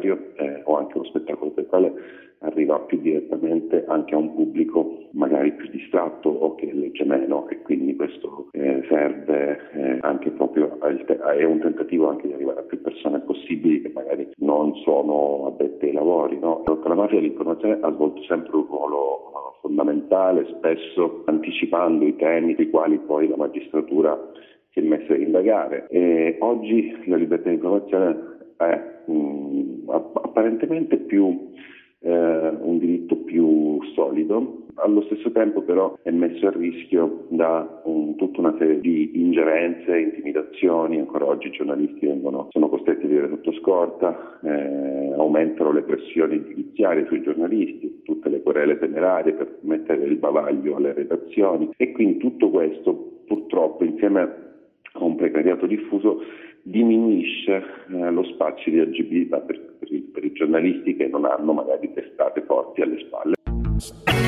teatrario o anche lo spettacolo teatrale arriva più direttamente anche a un pubblico magari più distratto o che legge meno, e quindi questo serve anche proprio è un tentativo anche di arrivare a più persone possibili che magari non sono addette ai lavori, no? La mafia dell'informazione ha svolto sempre un ruolo fondamentale, spesso anticipando i temi sui quali poi la magistratura si è messa a indagare, e oggi la libertà di informazione è apparentemente più un diritto più solido, allo stesso tempo però è messo a rischio da tutta una serie di ingerenze, intimidazioni. Ancora oggi i giornalisti sono costretti a vivere sotto scorta, aumentano le pressioni giudiziarie sui giornalisti, tutte le querele temerarie per mettere il bavaglio alle redazioni, e quindi tutto questo purtroppo insieme a un precariato diffuso diminuisce lo spazio di agibilità per i giornalisti che non hanno magari testate forti alle spalle.